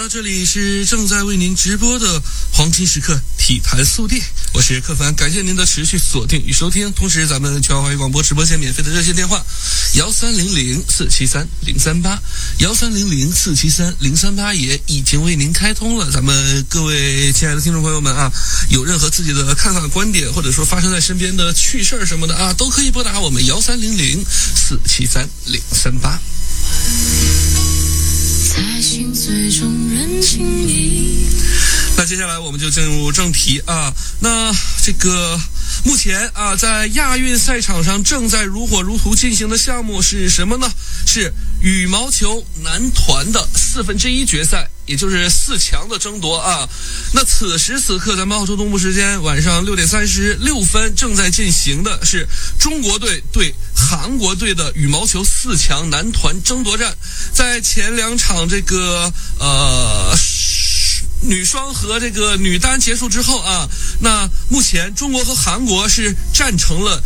了，这里是正在为您直播的黄金时刻体坛速递，我是柯凡，感谢您的持续锁定与收听。同时，咱们全华语广播直播间免费的热线电话1300-473-038，1300-473-038也已经为您开通了。咱们各位亲爱的听众朋友们啊，有任何自己的看法、观点，或者说发生在身边的趣事儿什么的啊，都可以拨打我们1300-473-038。那接下来我们就进入正题啊。那这个目前啊，在亚运赛场上正在如火如荼进行的项目是什么呢？是羽毛球男团的1/4决赛，也就是4强的争夺啊。那此时此刻，咱们澳洲东部时间晚上6点36分，正在进行的是中国队对韩国队的羽毛球4强男团争夺战。在前2场这个女双和这个女单结束之后啊，那目前中国和韩国是战成了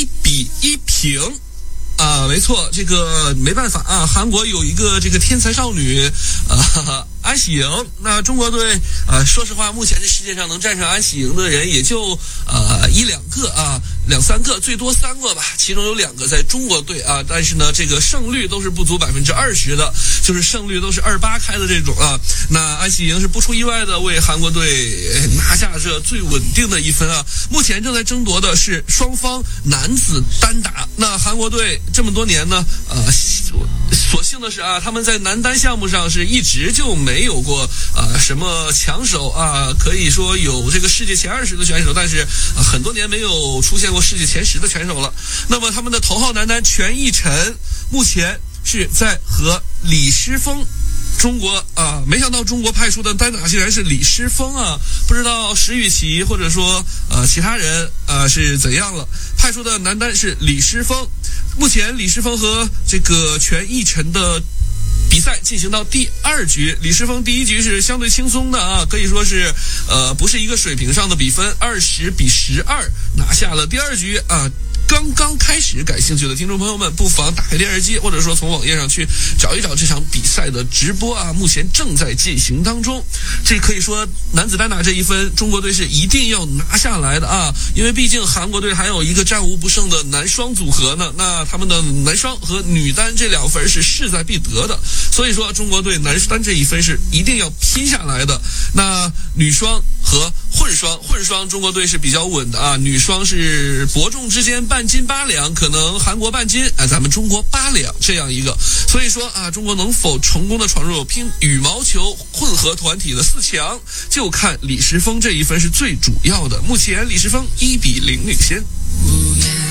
1-1平。啊，没错，这个没办法啊，韩国有一个这个天才少女安喜莹。那中国队说实话，目前这世界上能战胜安喜莹的人也就1-2个啊，2-3个，最多3个吧，其中有2个在中国队啊，但是呢，这个胜率都是不足20%的，就是胜率都是2-8开的这种啊。那安喜莹是不出意外的为韩国队拿下这最稳定的1分啊。目前正在争夺的是双方男子单打。那韩国队这么多年呢，所幸的是啊，他们在男单项目上是一直就没有过什么强手啊，可以说有这个世界前20的选手，但是很多年没有出现过世界前10的选手了。那么他们的头号男单全义晨目前是在和李诗峰。中国没想到中国派出的单打竟然是李诗峰啊！不知道石宇奇或者说其他人是怎样了。派出的男单是李诗峰，目前李诗峰和这个全义晨的比赛进行到第2局，李诗峰第1局是相对轻松的啊，可以说是不是一个水平上的比分，20-12拿下了第2局啊。刚刚开始，感兴趣的听众朋友们不妨打开电视机，或者说从网页上去找一找这场比赛的直播啊，目前正在进行当中。这可以说男子单打这1分，中国队是一定要拿下来的啊，因为毕竟韩国队还有一个战无不胜的男双组合呢，那他们的男双和女单这2分是势在必得的，所以说中国队男单这1分是一定要拼下来的。那女双和混双中国队是比较稳的啊，女双是伯仲之间半斤8两，可能韩国半斤咱们中国8两这样一个，所以说啊，中国能否成功的闯入拼羽毛球混合团体的4强，就看李诗峰这1分是最主要的。目前李诗峰1-0领先。